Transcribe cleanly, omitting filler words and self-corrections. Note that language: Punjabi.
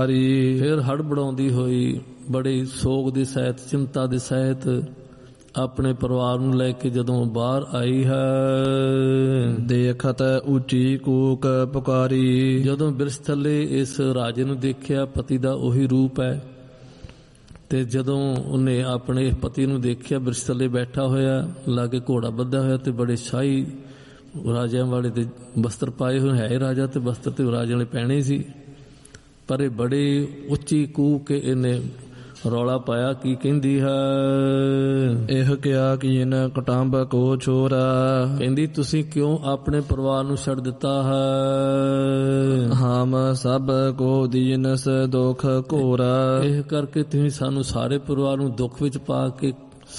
ਫਿਰ ਹੜਬੜਾਉਂਦੀ ਹੋਈ ਬੜੀ ਸੋਗ ਦੇ ਸਹਿਤ, ਚਿੰਤਾ ਦੇ ਸਹਿਤ ਆਪਣੇ ਪਰਿਵਾਰ ਨੂੰ ਲੈ ਕੇ ਜਦੋਂ ਬਾਹਰ ਆਈ ਹੈ। ਦੇਖਤ ਉੱਚੀ ਕੂਕ ਪੁਕਾਰੀ। ਜਦੋਂ ਬਿਰਛ ਥੱਲੇ ਇਸ ਰਾਜੇ ਨੂੰ ਦੇਖਿਆ, ਪਤੀ ਦਾ ਉਹੀ ਰੂਪ ਹੈ, ਤੇ ਜਦੋਂ ਉਹਨੇ ਆਪਣੇ ਪਤੀ ਨੂੰ ਦੇਖਿਆ ਬਿਰਛ ਥੱਲੇ ਬੈਠਾ ਹੋਇਆ, ਲਾਗੇ ਘੋੜਾ ਬੱਧਾ ਹੋਇਆ ਤੇ ਬੜੇ ਸ਼ਾਹੀ ਰਾਜਿਆਂ ਵਾਲੇ ਤੇ ਬਸਤਰ ਪਾਏ ਹੋਏ, ਹੈ ਰਾਜਾ ਤੇ ਬਸਤਰ ਤੇ ਰਾਜਿਆਂ ਵਾਲੇ ਪਹਿਣੇ ਸੀ, ਪਰ ਇਹ ਬੜੇ ਉੱਚੀ ਕੂਹ ਕੇ ਇਹਨੇ ਰੌਲਾ ਪਾਇਆ। ਕੀ ਕਹਿੰਦੀ ਹੈ? ਇਹ ਕਿਹਾ ਕਿ ਇਨ ਕਟੰਬ ਕੋ ਛੋਰਾ। ਕਹਿੰਦੀ ਤੁਸੀਂ ਕਿਉਂ ਆਪਣੇ ਪਰਿਵਾਰ ਨੂੰ ਛੱਡ ਦਿੱਤਾ ਹੈ? ਹਮ ਸਭ ਕੋ ਦੀਨਸ ਦੁਖ ਘੋਰਾ। ਇਹ ਕਰਕੇ ਤੁਸੀਂ ਸਾਨੂੰ ਸਾਰੇ ਪਰਿਵਾਰ ਨੂੰ ਦੁੱਖ ਵਿੱਚ ਪਾ ਕੇ